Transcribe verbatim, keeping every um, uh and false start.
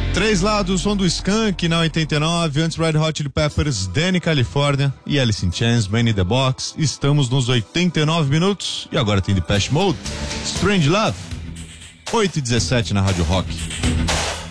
Três lados, som do Skank na oitenta e nove, antes Red Hot Chili Peppers, Danny California e Alice in Chains, Man in the Box. Estamos nos oitenta e nove minutos e agora tem Depeche Mode, Strange Love, oito e dezessete na Rádio Rock.